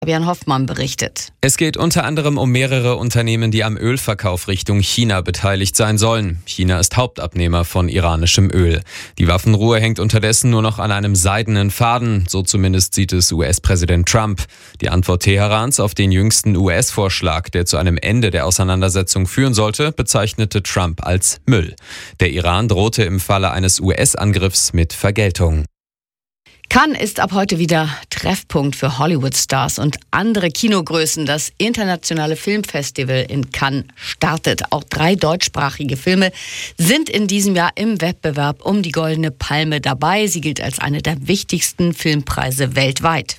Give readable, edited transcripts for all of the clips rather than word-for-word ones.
Fabian Hoffmann berichtet. Es geht unter anderem um mehrere Unternehmen, die am Ölverkauf Richtung China beteiligt sein sollen. China ist Hauptabnehmer von iranischem Öl. Die Waffenruhe hängt unterdessen nur noch an einem seidenen Faden, so zumindest sieht es US-Präsident Trump. Die Antwort Teherans auf den jüngsten US-Vorschlag, der zu einem Ende der Auseinandersetzung führen sollte, bezeichnete Trump als Müll. Der Iran drohte im Falle eines US-Angriffs mit Vergeltung. Cannes ist ab heute wieder Treffpunkt für Hollywood-Stars und andere Kinogrößen. Das internationale Filmfestival in Cannes startet. Auch 3 deutschsprachige Filme sind in diesem Jahr im Wettbewerb um die Goldene Palme dabei. Sie gilt als eine der wichtigsten Filmpreise weltweit.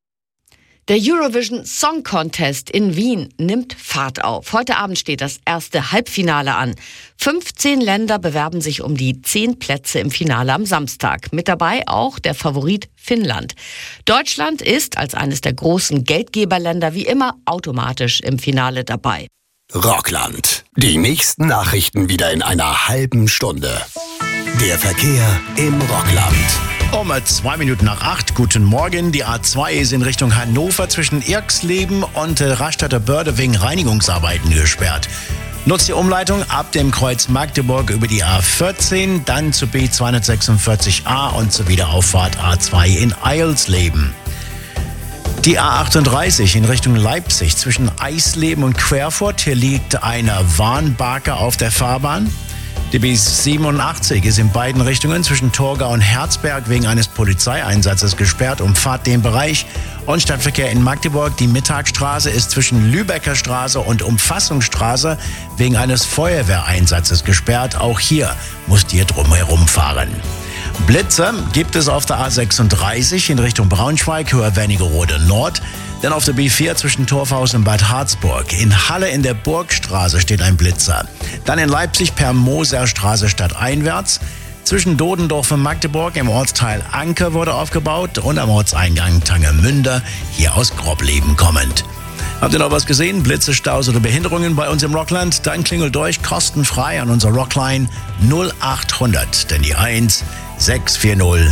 Der Eurovision Song Contest in Wien nimmt Fahrt auf. Heute Abend steht das erste Halbfinale an. 15 Länder bewerben sich um die 10 Plätze im Finale am Samstag. Mit dabei auch der Favorit Finnland. Deutschland ist als eines der großen Geldgeberländer wie immer automatisch im Finale dabei. Rockland. Die nächsten Nachrichten wieder in einer halben Stunde. Der Verkehr im Rockland. Um 2 Minuten nach 8, guten Morgen. Die A2 ist in Richtung Hannover zwischen Irxleben und Rastadter Börde wegen Reinigungsarbeiten gesperrt. Nutzt die Umleitung ab dem Kreuz Magdeburg über die A14, dann zu B246a und zur Wiederauffahrt A2 in Eilsleben. Die A38 in Richtung Leipzig zwischen Eisleben und Querfurt. Hier liegt eine Warnbarke auf der Fahrbahn. Die B87 ist in beiden Richtungen zwischen Torgau und Herzberg wegen eines Polizeieinsatzes gesperrt. Umfahrt den Bereich. Und Stadtverkehr in Magdeburg. Die Mittagstraße ist zwischen Lübecker Straße und Umfassungsstraße wegen eines Feuerwehreinsatzes gesperrt. Auch hier musst ihr drumherum fahren. Blitze gibt es auf der A36 in Richtung Braunschweig, Höhe Wernigerode Nord. Dann auf der B4 zwischen Torfhaus und Bad Harzburg. In Halle in der Burgstraße steht ein Blitzer. Dann in Leipzig per Moserstraße stadteinwärts. Zwischen Dodendorf und Magdeburg im Ortsteil Anker wurde aufgebaut und am Ortseingang Tangemünde, hier aus Grobleben kommend. Habt ihr noch was gesehen? Blitze, Staus oder Behinderungen bei uns im Rockland? Dann klingelt durch kostenfrei an unserer Rockline 0800, denn die 1 640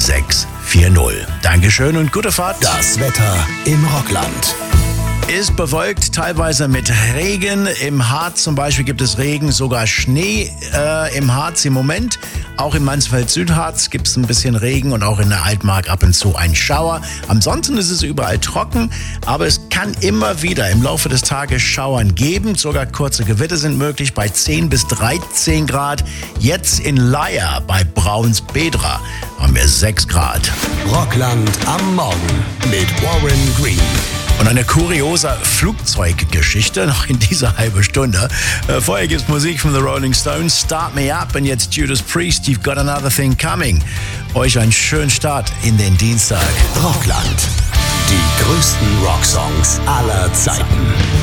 640. Dankeschön und gute Fahrt. Das Wetter im Rockland. Ist bewölkt, teilweise mit Regen. Im Harz zum Beispiel gibt es Regen, sogar Schnee im Harz im Moment. Auch im Mansfeld-Südharz gibt es ein bisschen Regen und auch in der Altmark ab und zu ein Schauer. Ansonsten ist es überall trocken, aber es kann immer wieder im Laufe des Tages Schauern geben. Sogar kurze Gewitter sind möglich bei 10 bis 13 Grad. Jetzt in Leier bei Braunsbedra haben wir 6 Grad. Rockland am Morgen mit Warren Green. Und eine kuriose Flugzeuggeschichte noch in dieser halben Stunde. Vorher gibt's Musik von The Rolling Stones, Start Me Up, und jetzt Judas Priest, You've Got Another Thing Coming. Euch einen schönen Start in den Dienstag. Rockland. Die größten Rocksongs aller Zeiten.